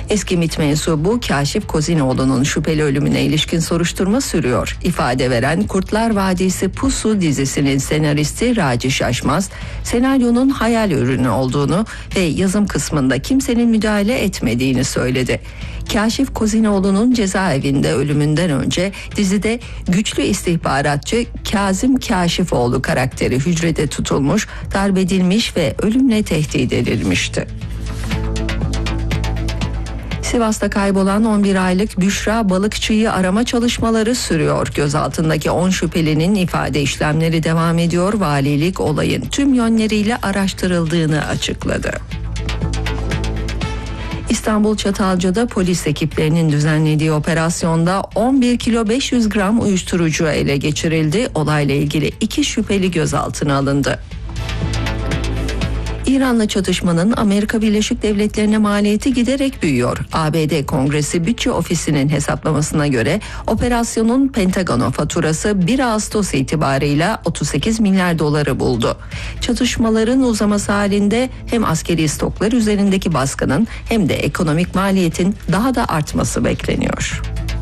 Eski MİT mensubu Kaşif Kozinoğlu'nun şüpheli ölümüne ilişkin soruşturma sürüyor. İfade veren Kurtlar Vadisi Pusu dizisinin senaristi Raci Şaşmaz, senaryonun hayal ürünü olduğunu ve yazım kısmında kimsenin müdahale etmediğini söyledi. Kaşif Kozinoğlu'nun cezaevinde ölümünden önce dizide güçlü istihbaratçı Kazım Kaşifoğlu karakteri hücrede tutulmuş, darp edilmiş ve ölümle tehdit edilmişti. Sivas'ta kaybolan 11 aylık Büşra Balıkçı'yı arama çalışmaları sürüyor. Gözaltındaki 10 şüphelinin ifade işlemleri devam ediyor. Valilik olayın tüm yönleriyle araştırıldığını açıkladı. İstanbul Çatalca'da polis ekiplerinin düzenlediği operasyonda 11 kilo 500 gram uyuşturucu ele geçirildi. Olayla ilgili 2 şüpheli gözaltına alındı. İran'la çatışmanın Amerika Birleşik Devletleri'ne maliyeti giderek büyüyor. ABD Kongresi Bütçe Ofisi'nin hesaplamasına göre operasyonun Pentagon'a faturası 1 Ağustos itibarıyla 38 milyar doları buldu. Çatışmaların uzaması halinde hem askeri stoklar üzerindeki baskının hem de ekonomik maliyetin daha da artması bekleniyor.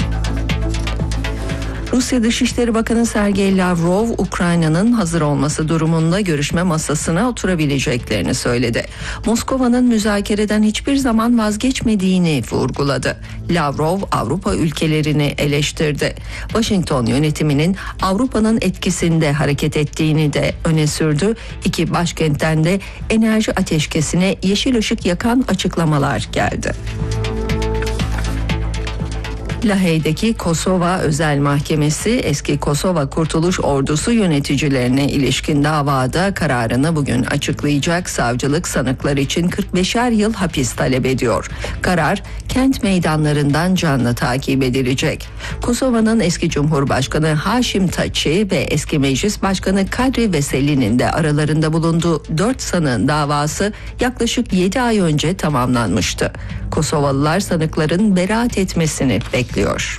Rusya Dışişleri Bakanı Sergey Lavrov, Ukrayna'nın hazır olması durumunda görüşme masasına oturabileceklerini söyledi. Moskova'nın müzakereden hiçbir zaman vazgeçmediğini vurguladı. Lavrov, Avrupa ülkelerini eleştirdi. Washington yönetiminin Avrupa'nın etkisinde hareket ettiğini de öne sürdü. İki başkentten de enerji ateşkesine yeşil ışık yakan açıklamalar geldi. Lahey'deki Kosova Özel Mahkemesi eski Kosova Kurtuluş Ordusu yöneticilerine ilişkin davada kararını bugün açıklayacak. Savcılık sanıklar için 45'er yıl hapis talep ediyor. Karar kent meydanlarından canlı takip edilecek. Kosova'nın eski Cumhurbaşkanı Haşim Taçi ve eski Meclis Başkanı Kadri Veseli'nin de aralarında bulunduğu 4 sanığın davası yaklaşık 7 ay önce tamamlanmıştı. Kosovalılar sanıkların beraat etmesini bekliyor.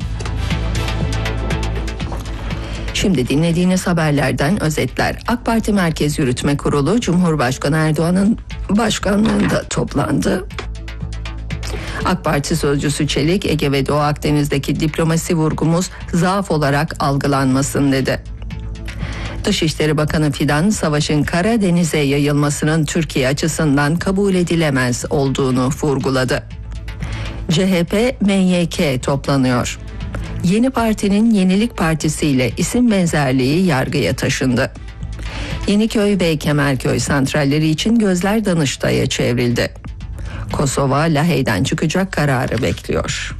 Şimdi dinlediğiniz haberlerden özetler. AK Parti Merkez Yürütme Kurulu Cumhurbaşkanı Erdoğan'ın başkanlığında toplandı. AK Parti sözcüsü Çelik, Ege ve Doğu Akdeniz'deki diplomasi vurgumuz zaaf olarak algılanmasın dedi. Dışişleri Bakanı Fidan, savaşın Karadeniz'e yayılmasının Türkiye açısından kabul edilemez olduğunu vurguladı. CHP, MYK toplanıyor. Yeni Parti'nin Yenilik Partisi ile isim benzerliği yargıya taşındı. Yeniköy ve Kemerköy santralleri için gözler Danıştay'a çevrildi. Kosova, Lahey'den çıkacak kararı bekliyor.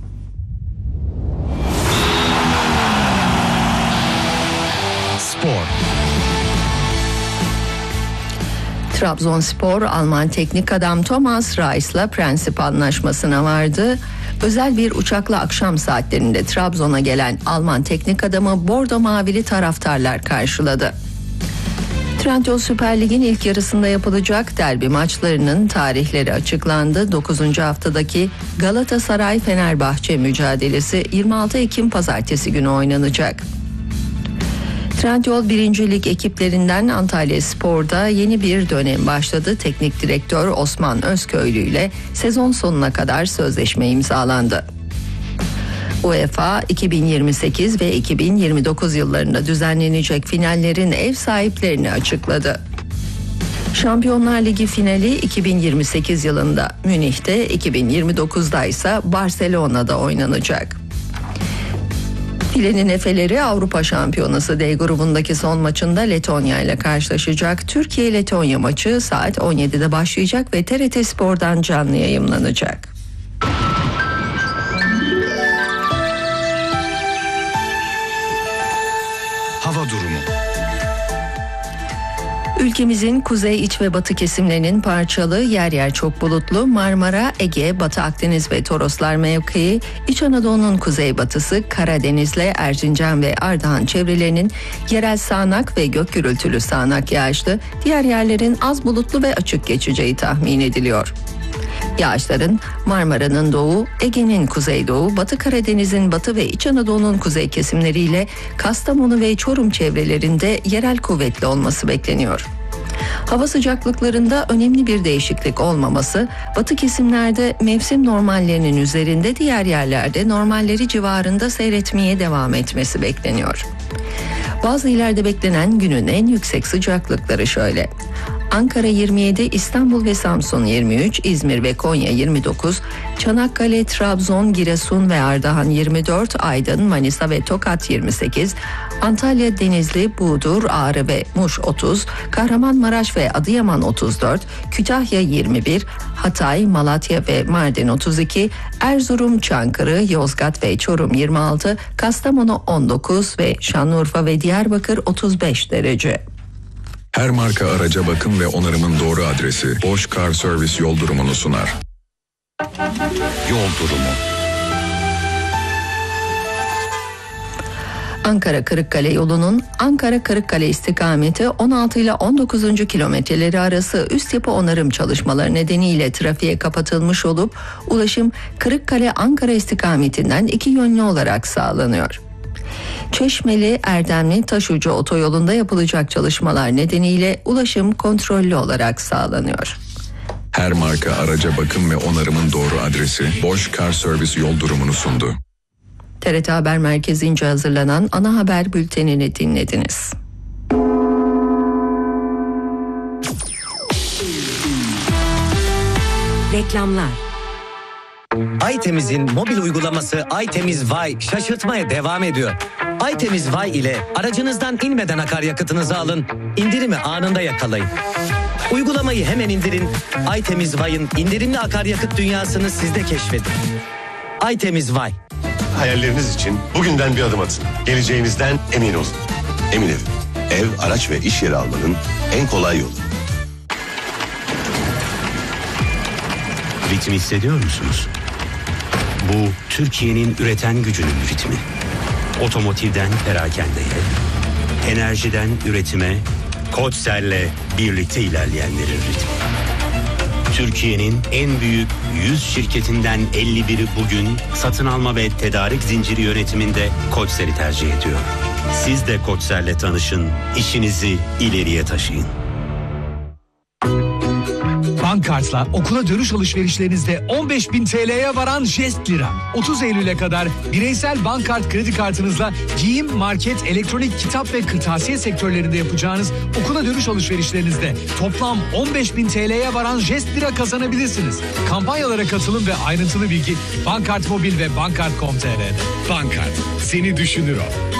Spor. Trabzonspor, Alman teknik adam Thomas Reis'la prensip anlaşmasına vardı. Özel bir uçakla akşam saatlerinde Trabzon'a gelen Alman teknik adamı bordo mavili taraftarlar karşıladı. Trendyol Süper Lig'in ilk yarısında yapılacak derbi maçlarının tarihleri açıklandı. 9. haftadaki Galatasaray-Fenerbahçe mücadelesi 26 Ekim Pazartesi günü oynanacak. Trendyol 1. Lig ekiplerinden Antalyaspor'da yeni bir dönem başladı. Teknik direktör Osman Özköylü ile sezon sonuna kadar sözleşme imzalandı. UEFA 2028 ve 2029 yıllarında düzenlenecek finallerin ev sahiplerini açıkladı. Şampiyonlar Ligi finali 2028 yılında Münih'te, 2029'da ise Barcelona'da oynanacak. Filenin Efeleri Avrupa Şampiyonası D grubundaki son maçında Letonya ile karşılaşacak. Türkiye-Letonya maçı saat 17'de başlayacak ve TRT Spor'dan canlı yayımlanacak. Hava durumu. Ülkemizin kuzey, iç ve batı kesimlerinin parçalı, yer yer çok bulutlu, Marmara, Ege, Batı Akdeniz ve Toroslar mevkii, İç Anadolu'nun kuzeybatısı, Karadeniz'le Erzincan ve Ardahan çevrelerinin yerel sağanak ve gök gürültülü sağanak yağışlı, diğer yerlerin az bulutlu ve açık geçeceği tahmin ediliyor. Yağışların Marmara'nın doğu, Ege'nin kuzeydoğu, Batı Karadeniz'in batı ve İç Anadolu'nun kuzey kesimleriyle Kastamonu ve Çorum çevrelerinde yerel kuvvetli olması bekleniyor. Hava sıcaklıklarında önemli bir değişiklik olmaması, batı kesimlerde mevsim normallerinin üzerinde, diğer yerlerde normalleri civarında seyretmeye devam etmesi bekleniyor. Bazı illerde beklenen günün en yüksek sıcaklıkları şöyle: Ankara 27, İstanbul ve Samsun 23, İzmir ve Konya 29, Çanakkale, Trabzon, Giresun ve Ardahan 24, Aydın, Manisa ve Tokat 28, Antalya, Denizli, Burdur, Ağrı ve Muş 30, Kahramanmaraş ve Adıyaman 34, Kütahya 21, Hatay, Malatya ve Mardin 32, Erzurum, Çankırı, Yozgat ve Çorum 26, Kastamonu 19 ve Şanlıurfa ve Diyarbakır 35 derece. Her marka araca bakım ve onarımın doğru adresi Bosch Car Service yol durumunu sunar. Yol durumu. Ankara-Kırıkkale yolunun Ankara-Kırıkkale istikameti 16 ile 19. kilometreleri arası üst yapı onarım çalışmaları nedeniyle trafiğe kapatılmış olup ulaşım Kırıkkale-Ankara istikametinden iki yönlü olarak sağlanıyor. Çeşmeli Erdemli Taşucu otoyolunda yapılacak çalışmalar nedeniyle ulaşım kontrollü olarak sağlanıyor. Her marka araca bakım ve onarımın doğru adresi Bosch Car Service yol durumunu sundu. TRT Haber Merkezi'nce hazırlanan ana haber bültenini dinlediniz. Reklamlar. Aytemiz'in mobil uygulaması Aytemiz Vay şaşırtmaya devam ediyor. Aytemiz Vay ile aracınızdan inmeden akaryakıtınızı alın, indirimi anında yakalayın. Uygulamayı hemen indirin, Aytemiz Vay'ın indirimli akaryakıt dünyasını siz de keşfedin. Aytemiz Vay. Hayalleriniz için bugünden bir adım atın. Geleceğinizden emin olun. Emin Ev, ev, araç ve iş yeri almanın en kolay yolu. Ritmi hissediyor musunuz? Bu Türkiye'nin üreten gücünün ritmi. Otomotivden perakendeye, enerjiden üretime, Koçser'le birlikte ilerleyenlerin ritmi. Türkiye'nin en büyük 100 şirketinden 51'i bugün satın alma ve tedarik zinciri yönetiminde Koçser'i tercih ediyor. Siz de Koçser'le tanışın, işinizi ileriye taşıyın. Bankart'la okula dönüş alışverişlerinizde 15.000 TL'ye varan jest lira. 30 Eylül'e kadar bireysel Bankart kredi kartınızla giyim, market, elektronik, kitap ve kırtasiye sektörlerinde yapacağınız okula dönüş alışverişlerinizde toplam 15.000 TL'ye varan jest lira kazanabilirsiniz. Kampanyalara katılın ve ayrıntılı bilgi Bankart Mobil ve Bankart.com.tr'de. Bankart, seni düşünür o.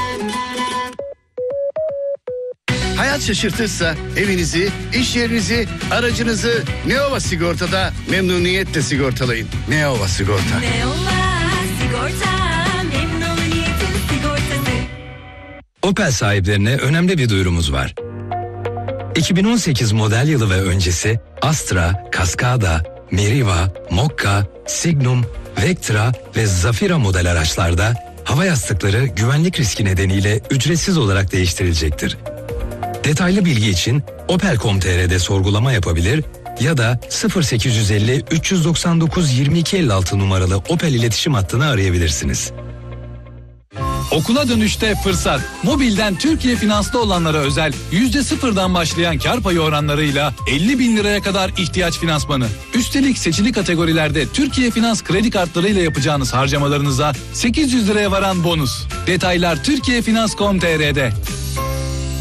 Hayat şaşırtırsa evinizi, iş yerinizi, aracınızı Neova Sigorta'da memnuniyetle sigortalayın. Neova Sigorta. Neova Sigorta, memnuniyetin sigortası. Opel sahiplerine önemli bir duyurumuz var. 2018 model yılı ve öncesi Astra, Cascada, Meriva, Mokka, Signum, Vectra ve Zafira model araçlarda hava yastıkları güvenlik riski nedeniyle ücretsiz olarak değiştirilecektir. Detaylı bilgi için Opel.com.tr'de sorgulama yapabilir ya da 0850 399 2256 numaralı Opel iletişim hattını arayabilirsiniz. Okula dönüşte fırsat. Mobilden Türkiye Finans'ta olanlara özel %0'dan başlayan kar payı oranlarıyla 50.000 liraya kadar ihtiyaç finansmanı. Üstelik seçili kategorilerde Türkiye Finans kredi kartlarıyla yapacağınız harcamalarınıza 800 liraya varan bonus. Detaylar Türkiyefinans.com.tr'de.